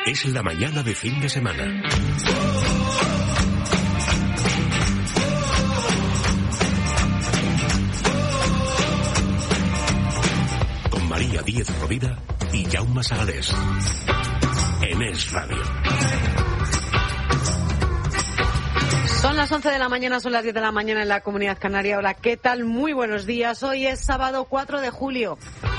Es la mañana de fin de semana. Con María Díez Rovira y Jaume Sagalés. En Es Radio. Son las 11 de la mañana, son las 10 de la mañana en la Comunidad Canaria. Hola, ¿qué tal? Muy buenos días. Hoy es sábado 4 de julio.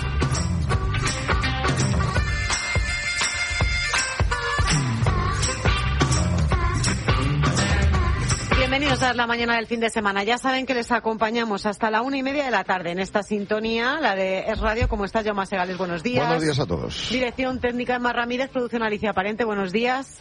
Bienvenidos a la mañana del fin de semana. Ya saben que les acompañamos hasta la 1:30 de la tarde en esta sintonía, la de Es Radio. ¿Cómo estás, Jaume Segales? Buenos días. Buenos días a todos. Dirección técnica Emma Ramírez, producción Alicia Parente. Buenos días.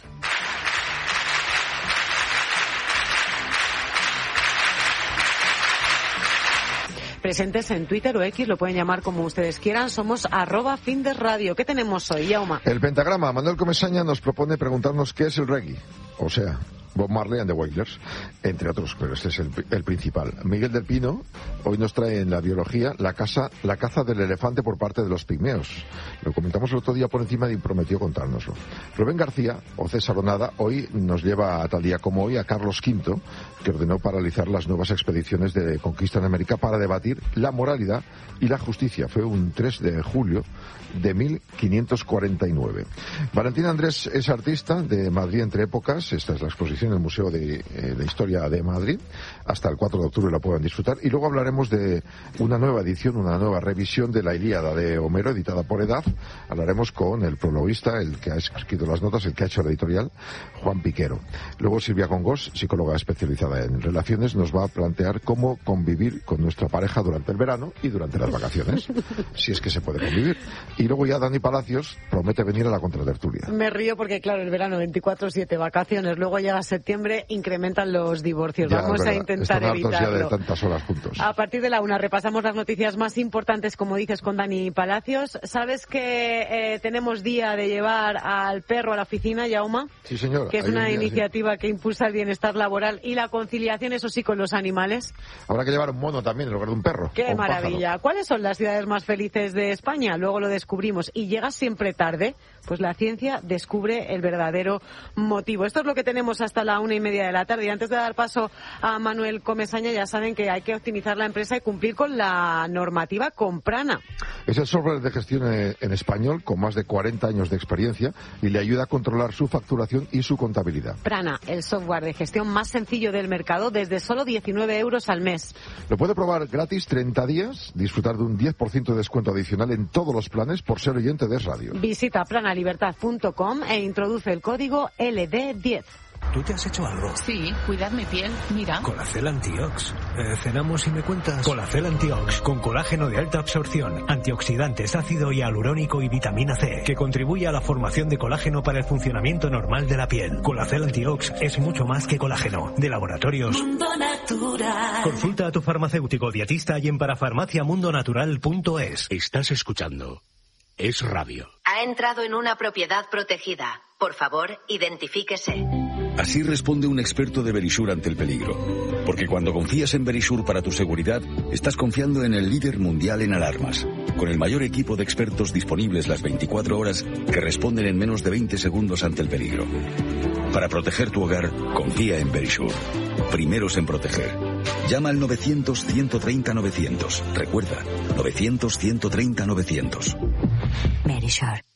Presentes en Twitter o X, lo pueden llamar como ustedes quieran. Somos @findesradio. ¿Qué tenemos hoy, Jaume? El pentagrama. Manuel Comesaña nos propone preguntarnos qué es el reggae. O sea, Bob Marley and the Wailers, entre otros, pero este es el principal. Miguel del Pino hoy nos trae en la biología la caza del elefante por parte de los pigmeos. Lo comentamos el otro día por encima y prometió contárnoslo. Rubén García o César Onada hoy nos lleva a tal día como hoy a Carlos V, que ordenó paralizar las nuevas expediciones de conquista en América para debatir la moralidad y la justicia. Fue un 3 de julio de 1549. Valentín Andrés es artista de Madrid entre épocas. Esta es la exposición en el Museo de Historia de Madrid. Hasta el 4 de octubre la pueden disfrutar. Y luego hablaremos de una nueva edición, una nueva revisión de la Ilíada de Homero, editada por Edad. Hablaremos con el prologuista, el que ha escrito las notas, el que ha hecho la editorial, Juan Piquero. Luego Silvia Congós, psicóloga especializada en relaciones, nos va a plantear cómo convivir con nuestra pareja durante el verano y durante las vacaciones, si es que se puede convivir. Y luego ya Dani Palacios promete venir a la contratertulia. Me río porque, claro, el verano 24/7, vacaciones, luego llega septiembre, incrementan los divorcios. Ya, vamos a intentar evitarlo. Ya de tantas horas juntos. A partir de la 1 repasamos las noticias más importantes, como dices, con Dani Palacios. ¿Sabes que tenemos día de llevar al perro a la oficina, Jaume? Sí, señora. Que es una iniciativa que impulsa el bienestar laboral y la conciliación, eso sí, con los animales. Habrá que llevar un mono también en lugar de un perro. ¡Qué maravilla! Pájaro. ¿Cuáles son las ciudades más felices de España? Luego lo descubrimos. ¿Y llegas siempre tarde? Pues la ciencia descubre el verdadero motivo. Esto es lo que tenemos hasta la 1:30 de la tarde. Y antes de dar paso a Manuel Comesaña, ya saben que hay que optimizar la empresa y cumplir con la normativa con Prana. Es el software de gestión en español con más de 40 años de experiencia y le ayuda a controlar su facturación y su contabilidad. Prana, el software de gestión más sencillo del mercado desde solo 19 euros al mes. Lo puede probar gratis 30 días, disfrutar de un 10% de descuento adicional en todos los planes por ser oyente de Es Radio. Visita pranalibertad.com e introduce el código LD10. ¿Tú te has hecho algo? Sí, cuidar mi piel, mira. Colacel Antiox. Cenamos y me cuentas. Colacel Antiox, con colágeno de alta absorción, antioxidantes, ácido hialurónico y vitamina C, que contribuye a la formación de colágeno para el funcionamiento normal de la piel. Colacel Antiox es mucho más que colágeno. De Laboratorios Mundo Natural. Consulta a tu farmacéutico dietista y en parafarmaciamundonatural.es. Estás escuchando Es Radio. Ha entrado en una propiedad protegida. Por favor, identifíquese. Así responde un experto de Verisur ante el peligro. Porque cuando confías en Verisur para tu seguridad, estás confiando en el líder mundial en alarmas. Con el mayor equipo de expertos disponibles las 24 horas que responden en menos de 20 segundos ante el peligro. Para proteger tu hogar, confía en Verisur. Primeros en proteger. Llama al 900-130-900. Recuerda, 900-130-900. Verisur.